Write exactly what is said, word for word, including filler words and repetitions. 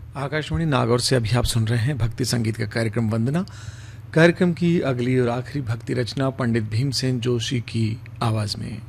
आकाशवाणी नागौर से अभी आप सुन रहे हैं भक्ति संगीत का कार्यक्रम वंदना। कार्यक्रम की अगली और आखिरी भक्ति रचना पंडित भीमसेन जोशी की आवाज में।